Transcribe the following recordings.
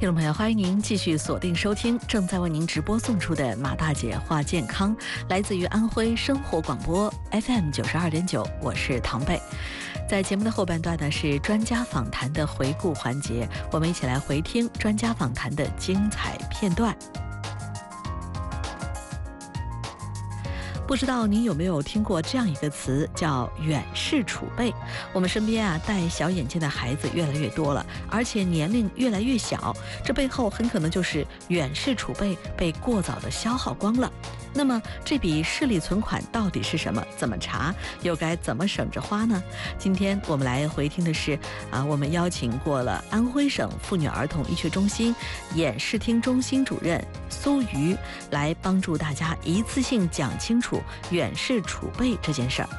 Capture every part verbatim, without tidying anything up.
听众朋友，欢迎您继续锁定收听正在为您直播送出的马大姐话健康，来自于安徽生活广播 F M 九十二点九，我是唐贝。在节目的后半段呢，是专家访谈的回顾环节，我们一起来回听专家访谈的精彩片段。不知道您有没有听过这样一个词，叫远视储备。我们身边啊戴小眼镜的孩子越来越多了，而且年龄越来越小，这背后很可能就是远视储备被过早的消耗光了。那么这笔视力存款到底是什么？怎么查？又该怎么省着花呢？今天我们来回听的是啊，我们邀请过了安徽省妇女儿童医学中心眼视听中心主任苏瑜，来帮助大家一次性讲清楚远视储备这件事儿。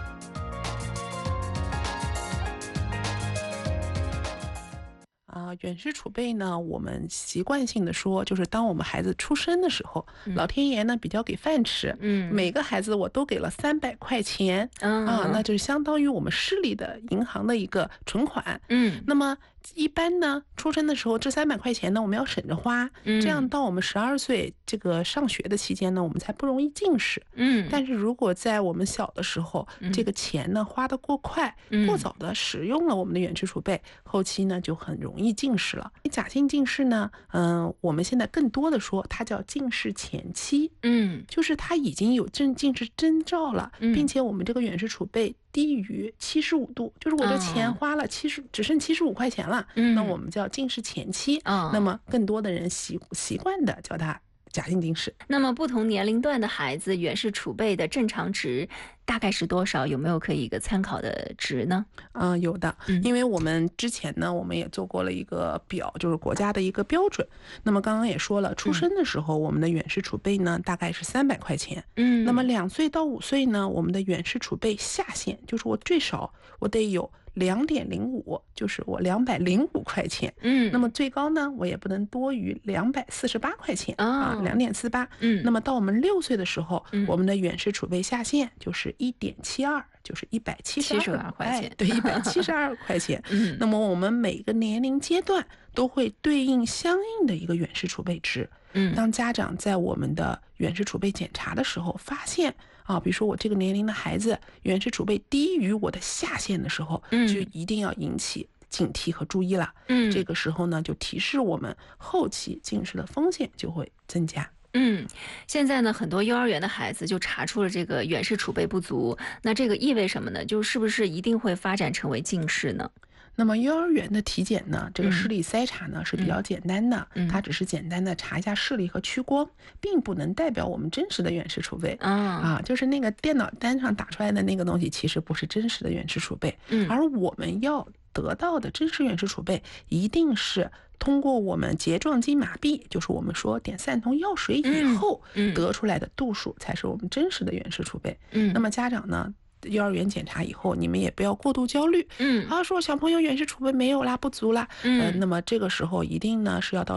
啊，远视储备呢，我们习惯性的说，就是当我们孩子出生的时候，嗯、老天爷呢比较给饭吃，嗯，每个孩子我都给了三百块钱，嗯、啊，那就是相当于我们市里的银行的一个存款，嗯，那么一般呢，出生的时候这三百块钱呢，我们要省着花，嗯，这样到我们十二岁这个上学的期间呢，我们才不容易近视，嗯，但是如果在我们小的时候，嗯、这个钱呢花得过快，嗯、过早的使用了我们的远视储备，后期呢就很容易近视了。假性近视呢，嗯、呃，我们现在更多的说它叫近视前期，嗯，就是它已经有正近视征兆了，嗯、并且我们这个远视储备低于七十五度，就是我这钱花了七十、哦，只剩七十五块钱了，嗯，那我们叫近视前期，哦，那么更多的人习习惯的叫它假性近视。 那么不同年龄段的孩子远视储备的正常值大概是多少？有没有可以一个参考的值呢？ 嗯、呃，有的，因为我们之前呢，我们也做过了一个表，就是国家的一个标准。那么刚刚也说了，出生的时候，我们的远视储备呢，大概是三百块钱。嗯，那么两岁到五岁呢，我们的远视储备下限就是我最少我得有两点零五，就是我两百零五块钱。嗯，那么最高呢，我也不能多于两百四十八块钱、哦、啊，两点四八。嗯，那么到我们六岁的时候，嗯、我们的远视储备下限就是一点七二，就是一百七十二块钱。 对，一百七十二块钱。嗯，那么我们每个年龄阶段都会对应相应的一个远视储备值。嗯，当家长在我们的远视储备检查的时候，发现啊，比如说我这个年龄的孩子远视储备低于我的下限的时候，嗯，就一定要引起警惕和注意了。嗯，这个时候呢，就提示我们后期近视的风险就会增加。 嗯，现在呢，很多幼儿园的孩子就查出了这个远视储备不足，那这个意味什么呢？就是不是一定会发展成为近视呢？ 那么幼儿园的体检呢，这个视力筛查呢、嗯、是比较简单的、嗯、它只是简单的查一下视力和屈光，并不能代表我们真实的远视储备、哦、啊，就是那个电脑单上打出来的那个东西其实不是真实的远视储备、嗯、而我们要得到的真实远视储备一定是通过我们睫状肌麻痹，就是我们说点散瞳药水以后得出来的度数才是我们真实的远视储备。嗯，那么家长呢，幼儿园检查以后，你们也不要过度焦虑。嗯，啊，说小朋友远视储备没有啦，不足啦。嗯、呃，那么这个时候一定呢是要到